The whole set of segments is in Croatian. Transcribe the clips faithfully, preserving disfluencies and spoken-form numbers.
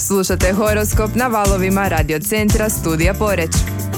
Slušate horoskop na valovima Radio Centra Studija Poreć.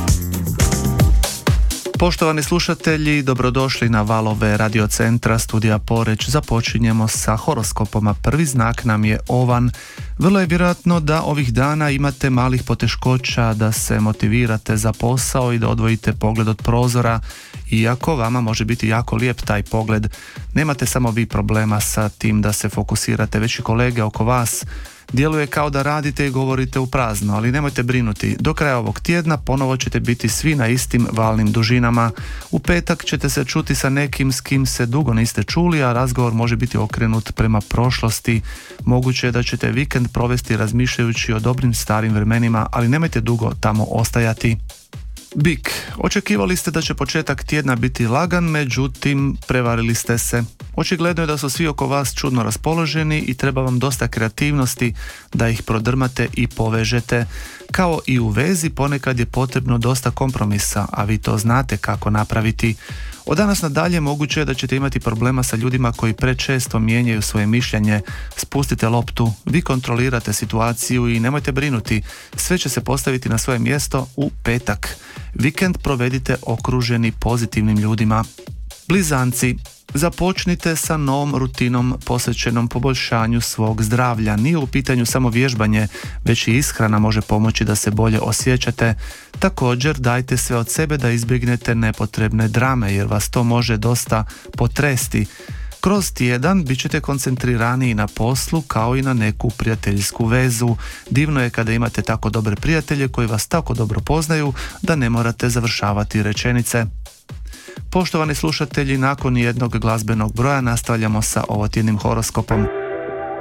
Poštovani slušatelji, dobrodošli na valove Radio Centra Studija Poreć. Započinjemo sa horoskopom, a prvi znak nam je Ovan. Vrlo je vjerojatno da ovih dana imate malih poteškoća da se motivirate za posao i da odvojite pogled od prozora, iako vama može biti jako lijep taj pogled. Nemate samo vi problema sa tim da se fokusirate, već i kolege oko vas. Djeluje kao da radite i govorite u prazno, ali nemojte brinuti. Do kraja ovog tjedna ponovo ćete biti svi na istim valnim dužinama. U petak ćete se čuti sa nekim s kim se dugo niste čuli, a razgovor može biti okrenut prema prošlosti. Moguće je da ćete vikend provesti razmišljajući o dobrim starim vremenima, ali nemojte dugo tamo ostajati. Bik, očekivali ste da će početak tjedna biti lagan, međutim prevarili ste se. Očigledno je da su svi oko vas čudno raspoloženi i treba vam dosta kreativnosti da ih prodrmate i povežete. Kao i u vezi, ponekad je potrebno dosta kompromisa, a vi to znate kako napraviti. Od danas nadalje moguće je da ćete imati problema sa ljudima koji prečesto mijenjaju svoje mišljenje. Spustite loptu, vi kontrolirate situaciju i nemojte brinuti, sve će se postaviti na svoje mjesto u petak. Vikend provedite okruženi pozitivnim ljudima. Blizanci, započnite sa novom rutinom posvećenom poboljšanju svog zdravlja. Nije u pitanju samo vježbanje, već i ishrana može pomoći da se bolje osjećate. Također dajte sve od sebe da izbjegnete nepotrebne drame, jer vas to može dosta potresti. Kroz tjedan bit ćete koncentriraniji na poslu kao i na neku prijateljsku vezu. Divno je kada imate tako dobre prijatelje koji vas tako dobro poznaju da ne morate završavati rečenice. Poštovani slušatelji, nakon jednog glazbenog broja nastavljamo sa ovotjednim horoskopom.